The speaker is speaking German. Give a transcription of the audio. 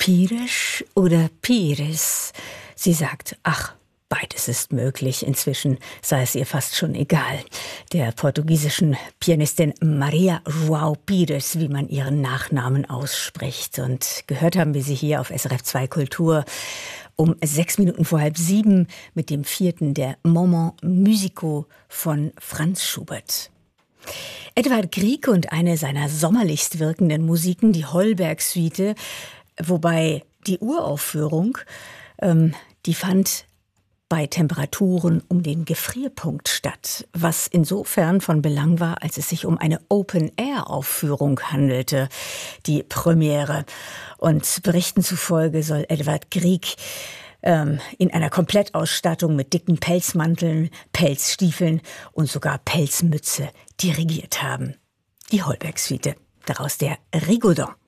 Pires oder Pires? Sie sagt, ach, beides ist möglich. Inzwischen sei es ihr fast schon egal. Der portugiesischen Pianistin Maria João Pires, wie man ihren Nachnamen ausspricht. Und gehört haben wir sie hier auf SRF 2 Kultur um 6 Minuten vor 6:30 mit dem 4. der Moments Musicaux von Franz Schubert. Edvard Grieg und eine seiner sommerlichst wirkenden Musiken, die Holberg-Suite, wobei die Uraufführung, die fand bei Temperaturen um den Gefrierpunkt statt, was insofern von Belang war, als es sich um eine Open-Air-Aufführung handelte, die Premiere. Und Berichten zufolge soll Edvard Grieg in einer Komplettausstattung mit dicken Pelzmanteln, Pelzstiefeln und sogar Pelzmütze dirigiert haben. Die Holberg-Suite, daraus der Rigodon.